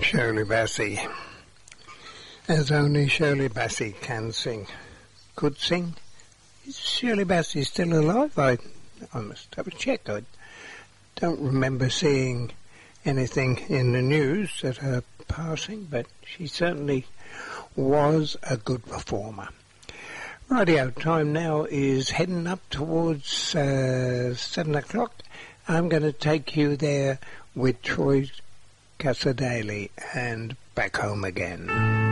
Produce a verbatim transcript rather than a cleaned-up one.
Shirley Bassey, as only Shirley Bassey can sing. Could sing. Is Shirley Bassey still alive? I, I must have a check. I don't remember seeing anything in the news at her passing, but she certainly was a good performer. Radio time now is heading up towards uh, seven o'clock. I'm going to take you there with Troy Cassar-Daley and Back Home Again.